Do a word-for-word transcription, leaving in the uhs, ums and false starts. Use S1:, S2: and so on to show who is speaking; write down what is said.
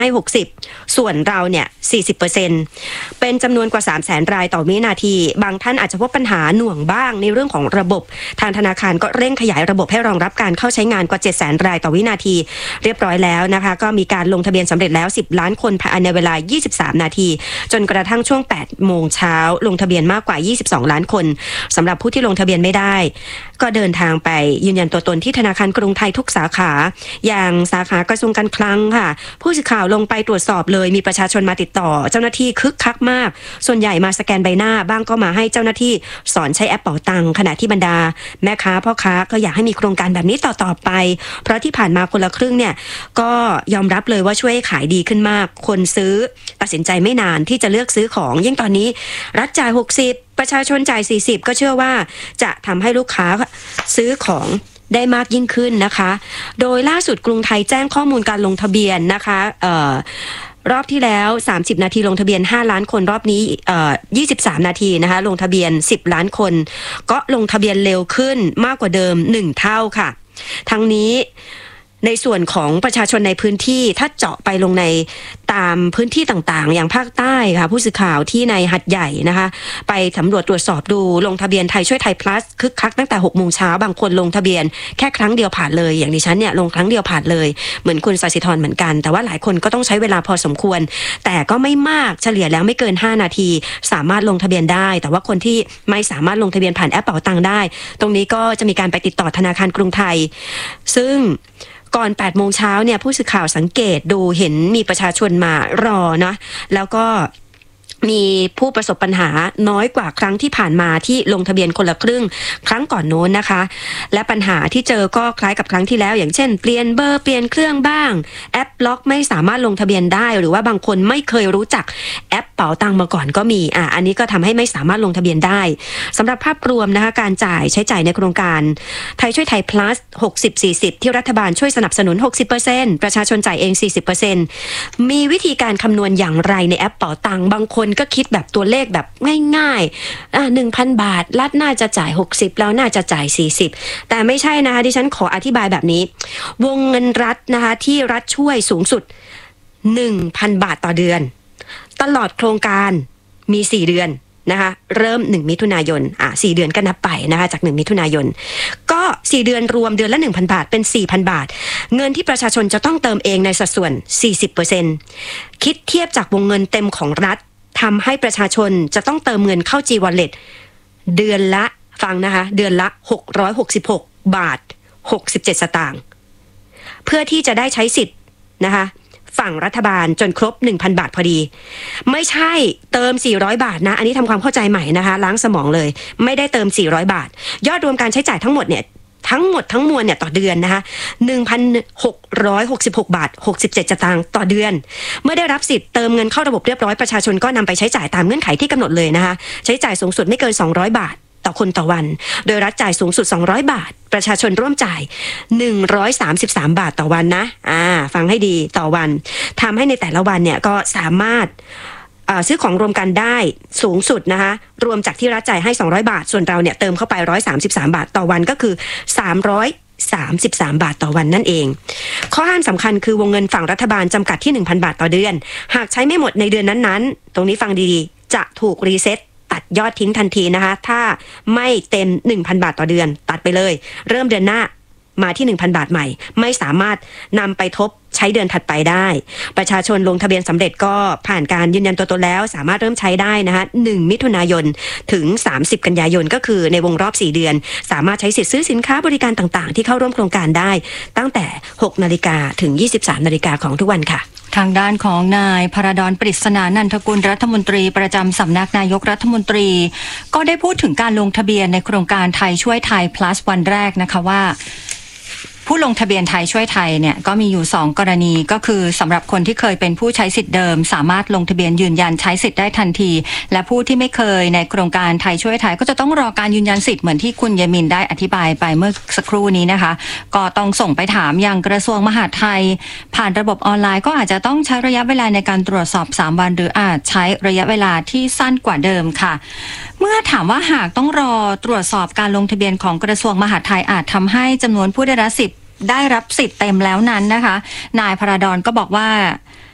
S1: ให้หกสิบส่วนเราเนี่ย สี่สิบเปอร์เซ็นต์ เป็นจำนวนกว่า สามแสน รายต่อวินาทีบางท่านอาจจะพบปัญหาหน่วงบ้างในเรื่องของระบบทางธนาคารก็เร่งขยายระบบให้รองรับการเข้าใช้งานกว่า เจ็ดแสน รายต่อวินาทีเรียบร้อยแล้วนะคะก็มีการลงทะเบียนสำเร็จแล้วสิบล้านคนภายในเวลายี่สิบสามนาทีจนกระทั่งช่วง แปดโมงเช้าลงทะเบียนมากกว่ายี่สิบสองล้านคนสำหรับผู้ที่ลงทะเบียนไม่ได้ก็เดินทางไปยืนยันตัวตนที่ธนาคารกรุงไทยทุกสาขาอย่างสาขากระทรวงการคลังค่ะผู้สื่อข่าวลงไปตรวจสอบเลยมีประชาชนมาติดต่อเจ้าหน้าที่คึกคักมากส่วนใหญ่มาสแกนใบหน้าบ้างก็มาให้เจ้าหน้าที่สอนใช้แอปเป๋าตังค์ขณะที่บรรดาแม่ค้าพ่อค้าก็อยากให้มีโครงการแบบนี้ต่อๆไปเพราะที่ผ่านมาคนละครึ่งเนี่ยก็ยอมรับเลยว่าช่วยให้ขายดีขึ้นมากคนซื้อตัดสินใจไม่นานที่จะเลือกซื้อของยิ่งตอนนี้รัฐจ่ายหกสิบประชาชนจ่ายสี่สิบก็เชื่อว่าจะทำให้ลูกค้าซื้อของได้มากยิ่งขึ้นนะคะโดยล่าสุดกรุงไทยแจ้งข้อมูลการลงทะเบียนนะคะเอ่อรอบที่แล้วสามสิบนาทีลงทะเบียนห้าล้านคนรอบนี้เอ่อยี่สิบสามนาทีนะคะลงทะเบียนสิบล้านคนก็ลงทะเบียนเร็วขึ้นมากกว่าเดิมหนึ่งเท่าค่ะทั้งนี้ในส่วนของประชาชนในพื้นที่ถ้าเจาะไปลงในตามพื้นที่ต่างๆอย่างภาคใต้ค่ะผู้สื่อข่าวที่ในหัดใหญ่นะคะไปสำรวจตรวจสอบดูลงทะเบียนไทยช่วยไทย plus คึกคักตั้งแต่หกโมงเช้าบางคนลงทะเบียนแค่ครั้งเดียวผ่านเลยอย่างดิฉันเนี่ยลงครั้งเดียวผ่านเลยเหมือนคุณศศิธรเหมือนกันแต่ว่าหลายคนก็ต้องใช้เวลาพอสมควรแต่ก็ไม่มากเฉลี่ยแล้วไม่เกินห้านาทีสามารถลงทะเบียนได้แต่ว่าคนที่ไม่สามารถลงทะเบียนผ่านแอปเป๋าตังค์ได้ตรงนี้ก็จะมีการไปติดต่อธนาคารกรุงไทยซึ่งก่อนแปดโมงเช้าเนี่ยผู้สื่อข่าวสังเกตดูเห็นมีประชาชนมารอนะแล้วก็มีผู้ประสบปัญหาน้อยกว่าครั้งที่ผ่านมาที่ลงทะเบียนคนละครึ่งครั้งก่อนโน้นนะคะและปัญหาที่เจอก็คล้ายกับครั้งที่แล้วอย่างเช่นเปลี่ยนเบอร์เปลี่ยนเครื่องบ้างแอปล็อกไม่สามารถลงทะเบียนได้หรือว่าบางคนไม่เคยรู้จักแอปเป๋าตังค์มาก่อนก็มีอ่ะอันนี้ก็ทำให้ไม่สามารถลงทะเบียนได้สำหรับภาพรวมนะคะการจ่ายใช้จ่ายในโครงการไทยช่วยไทย plus หกสิบ สี่สิบที่รัฐบาลช่วยสนับสนุน หกสิบเปอร์เซ็นต์ ประชาชนจ่ายเอง สี่สิบเปอร์เซ็นต์ มีวิธีการคำนวณอย่างไรในแอปเป๋าตังค์บางคนก็คิดแบบตัวเลขแบบง่ายๆอ่ะ หนึ่งพัน บาทรัฐน่าจะจ่ายหกสิบแล้วน่าจะจ่ายสี่สิบแต่ไม่ใช่นะคะดิฉันขออธิบายแบบนี้วงเงินรัฐนะคะที่รัฐช่วยสูงสุด หนึ่งพัน บาทต่อเดือนตลอดโครงการมีสี่เดือนนะคะเริ่มหนึ่งมิถุนายนอ่ะสี่เดือนก็นับไปนะคะจากหนึ่งมิถุนายนก็สี่เดือนรวมเดือนละ หนึ่งพัน บาทเป็น สี่พัน บาทเงินที่ประชาชนจะต้องเติมเองในสัดส่วน สี่สิบเปอร์เซ็นต์ คิดเทียบจากวงเงินเต็มของรัฐทำให้ประชาชนจะต้องเติมเงินเข้า G-Wallet เดือนละฟังนะคะเดือนละหกร้อยหกสิบหกบาทหกสิบเจ็ดสตางค์เพื่อที่จะได้ใช้สิทธิ์นะคะฝั่งรัฐบาลจนครบ หนึ่งพัน บาทพอดีไม่ใช่เติมสี่ร้อยบาทนะอันนี้ทำความเข้าใจใหม่นะคะล้างสมองเลยไม่ได้เติมสี่ร้อยบาทยอดรวมการใช้จ่ายทั้งหมดเนี่ยทั้งหมดทั้งมวลเนี่ยต่อเดือนนะคะ หนึ่งพันหกร้อยหกสิบหกบาทหกสิบเจ็ดสตางค์ต่อเดือนเมื่อได้รับสิทธิ์เติมเงินเข้าระบบเรียบร้อยประชาชนก็นำไปใช้จ่ายตามเงื่อนไขที่กำหนดเลยนะคะใช้จ่ายสูงสุดไม่เกินสองร้อยบาทต่อคนต่อวันโดยรัฐจ่ายสูงสุดสองร้อยบาทประชาชนร่วมจ่ายหนึ่งร้อยสามสิบสามบาทต่อวันนะอ่าฟังให้ดีต่อวันทำให้ในแต่ละวันเนี่ยก็สามารถซื้อของรวมกันได้สูงสุดนะคะรวมจากที่รัฐจ่ายให้สองร้อยบาทส่วนเราเนี่ยเติมเข้าไปหนึ่งร้อยสามสิบสามบาทต่อวันก็คือสามร้อยสามสิบสามบาทต่อวันนั่นเองข้อห้ามสำคัญคือวงเงินฝั่งรัฐบาลจำกัดที่ หนึ่งพัน บาทต่อเดือนหากใช้ไม่หมดในเดือนนั้นๆตรงนี้ฟังดีๆจะถูกรีเซ็ตตัดยอดทิ้งทันทีนะคะถ้าไม่เต็ม หนึ่งพัน บาทต่อเดือนตัดไปเลยเริ่มเดือนหน้ามาที่ หนึ่งพัน บาทใหม่ไม่สามารถนำไปทบใช้เดือนถัดไปได้ประชาชนลงทะเบียนสำเร็จก็ผ่านการยืนยันตัวตนแล้วสามารถเริ่มใช้ได้นะคะหนึ่งมิถุนายนถึงสามสิบกันยายนก็คือในวงรอบสี่เดือนสามารถใช้สิทธิ์ซื้อสินค้าบริการต่างๆที่เข้าร่วมโครงการได้ตั้งแต่หกนาฬิกาถึงยี่สิบสามนาฬิกาของทุกวันค่ะ
S2: ทางด้านของนายพระดอนปริศนานันทกุลรัฐมนตรีประจำสำนักนายกรัฐมนตรีก็ได้พูดถึงการลงทะเบียนในโครงการไทยช่วยไทย plus วันแรกนะคะว่าผู้ลงทะเบียนไทยช่วยไทยเนี่ยก็มีอยู่สองกรณีก็คือสำหรับคนที่เคยเป็นผู้ใช้สิทธิ์เดิมสามารถลงทะเบียนยืนยันใช้สิทธิ์ได้ทันทีและผู้ที่ไม่เคยในโครงการไทยช่วยไทยก็จะต้องรอการยืนยันสิทธิ์เหมือนที่คุณยมินได้อธิบายไปเมื่อสักครู่นี้นะคะก็ต้องส่งไปถามยังกระทรวงมหาดไทยผ่านระบบออนไลน์ก็อาจจะต้องใช้ระยะเวลาในการตรวจสอบสามวันหรืออาจใช้ระยะเวลาที่สั้นกว่าเดิมค่ะเมื่อถามว่าหากต้องรอตรวจสอบการลงทะเบียนของกระทรวงมหาดไทยอาจทำให้จำนวนผู้ได้รับสิทธิ์ได้รับสิทธิ์เต็มแล้วนั้นนะคะนายพระดอนก็บอกว่า